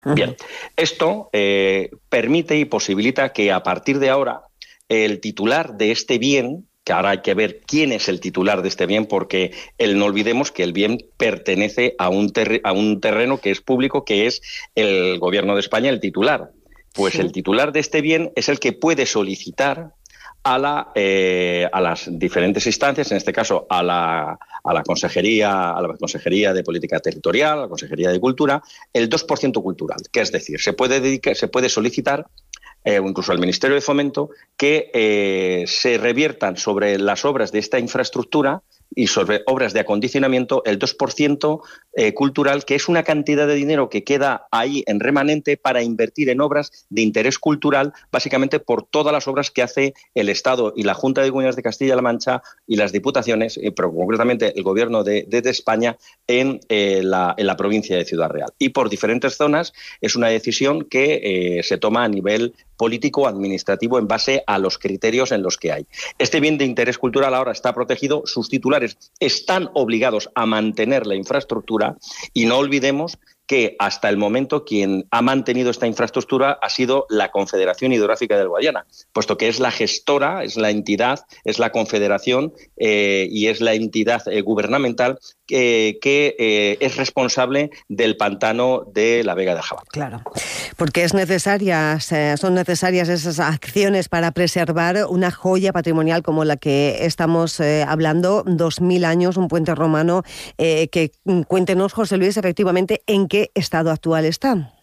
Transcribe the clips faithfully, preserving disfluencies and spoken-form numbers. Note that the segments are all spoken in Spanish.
Uh-huh. Bien, esto eh, permite y posibilita que a partir de ahora el titular de este bien, que ahora hay que ver quién es el titular de este bien, porque el, no olvidemos que el bien pertenece a un, ter- a un terreno que es público, que es el Gobierno de España, el titular. Pues Sí. el titular de este bien es el que puede solicitar a, la, eh, a las diferentes instancias, en este caso a la, a la Consejería, a la Consejería de Política Territorial, a la Consejería de Cultura, el dos por ciento cultural, que es decir, se puede, dedicar, se puede solicitar Eh, o incluso al Ministerio de Fomento, que eh, se reviertan sobre las obras de esta infraestructura y sobre obras de acondicionamiento el dos por ciento eh, cultural, que es una cantidad de dinero que queda ahí en remanente para invertir en obras de interés cultural, básicamente por todas las obras que hace el Estado y la Junta de Gobiernos de Castilla-La Mancha y las diputaciones, eh, pero concretamente el Gobierno de, de, de España en, eh, la, en la provincia de Ciudad Real. Y por diferentes zonas es una decisión que eh, se toma a nivel político administrativo en base a los criterios en los que hay. Este bien de interés cultural ahora está protegido, sus titulares están obligados a mantener la infraestructura y no olvidemos que hasta el momento quien ha mantenido esta infraestructura ha sido la Confederación Hidrográfica del Guadiana, puesto que es la gestora, es la entidad, es la confederación eh, y es la entidad eh, gubernamental eh, que eh, es responsable del pantano de la Vega de Jabal. Claro, porque es necesarias, eh, son necesarias esas acciones para preservar una joya patrimonial como la que estamos eh, hablando, dos mil años, un puente romano, eh, que cuéntenos, José Luis, efectivamente, en qué estado actual está.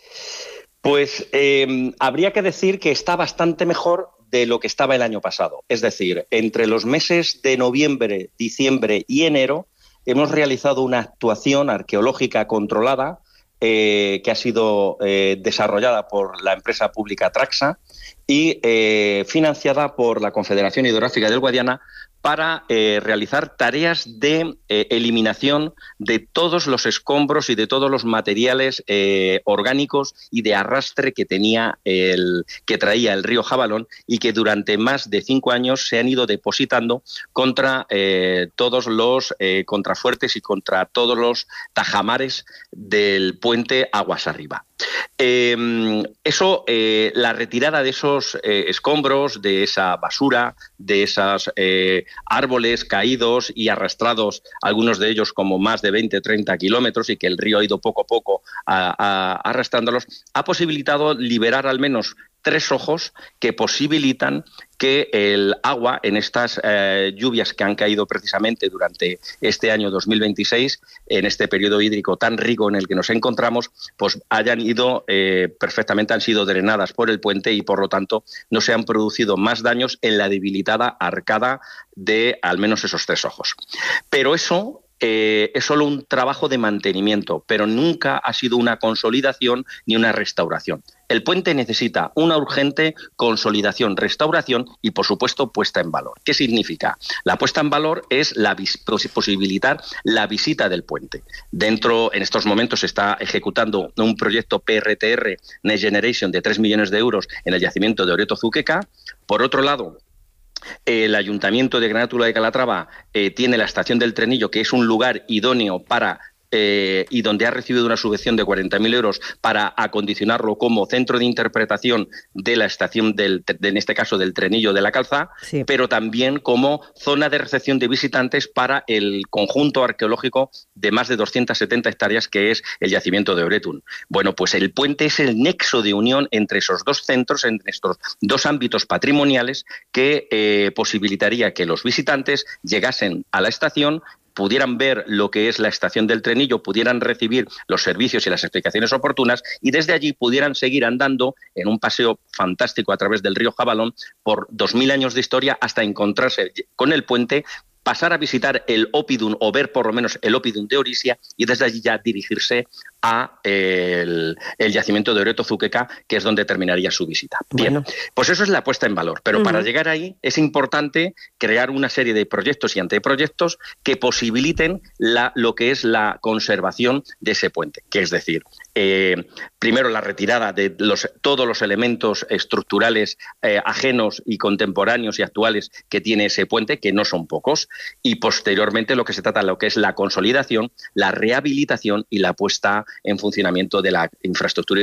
Pues eh, habría que decir que está bastante mejor de lo que estaba el año pasado. Es decir, entre los meses de noviembre, diciembre y enero hemos realizado una actuación arqueológica controlada eh, que ha sido eh, desarrollada por la empresa pública Traxa y eh, financiada por la Confederación Hidrográfica del Guadiana para eh, realizar tareas de eh, eliminación de todos los escombros y de todos los materiales eh, orgánicos y de arrastre que tenía el, que traía el río Jabalón y que durante más de cinco años se han ido depositando contra eh, todos los eh, contrafuertes y contra todos los tajamares del puente aguas arriba. Eh, eso, eh, la retirada de esos eh, escombros, de esa basura, de esos eh, árboles caídos y arrastrados, algunos de ellos como más de veinte, treinta kilómetros y que el río ha ido poco a poco a, a, arrastrándolos, ha posibilitado liberar al menos tres ojos que posibilitan que el agua en estas eh, lluvias que han caído precisamente durante este año dos mil veintiséis, en este periodo hídrico tan rico en el que nos encontramos, pues hayan ido eh, perfectamente, han sido drenadas por el puente y por lo tanto no se han producido más daños en la debilitada arcada de al menos esos tres ojos. Pero eso Eh, es solo un trabajo de mantenimiento, pero nunca ha sido una consolidación ni una restauración. El puente necesita una urgente consolidación, restauración y, por supuesto, puesta en valor. ¿Qué significa? La puesta en valor es la vis- posibilitar la visita del puente. Dentro, en estos momentos, se está ejecutando un proyecto P R T R Next Generation de tres millones de euros en el yacimiento de Oreto-Zuqueca. Por otro lado, el Ayuntamiento de Granátula de Calatrava eh, tiene la estación del Trenillo, que es un lugar idóneo para eh, y donde ha recibido una subvención de cuarenta mil euros para acondicionarlo como centro de interpretación de la estación, del, de, en este caso del Trenillo de la Calzá, sí. Pero también como zona de recepción de visitantes para el conjunto arqueológico de más de doscientas setenta hectáreas que es el yacimiento de Oretun. Bueno, pues el puente es el nexo de unión entre esos dos centros, entre estos dos ámbitos patrimoniales que eh, posibilitaría que los visitantes llegasen a la estación, pudieran ver lo que es la estación del Trenillo, pudieran recibir los servicios y las explicaciones oportunas y desde allí pudieran seguir andando en un paseo fantástico a través del río Jabalón por dos mil años de historia hasta encontrarse con el puente, pasar a visitar el Oppidum o ver por lo menos el Oppidum de Orisia y desde allí ya dirigirse a el, el yacimiento de Oreto-Zuqueca, que es donde terminaría su visita. Bien, bueno. Pues eso es la puesta en valor, pero uh-huh. para llegar ahí es importante crear una serie de proyectos y anteproyectos que posibiliten la, lo que es la conservación de ese puente, que es decir, eh, primero la retirada de los, todos los elementos estructurales eh, ajenos y contemporáneos y actuales que tiene ese puente, que no son pocos, y posteriormente lo que se trata de lo que es la consolidación, la rehabilitación y la puesta en funcionamiento de la infraestructura